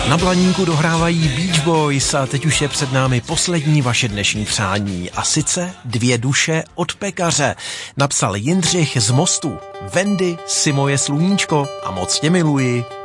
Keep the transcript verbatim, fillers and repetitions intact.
Na Blaníku dohrávají Beach Boys a teď už je před námi poslední vaše dnešní přání. A sice Dvě duše od pekaře. Napsal Jindřich z Mostu. Wendy si moje sluníčko a moc tě miluji.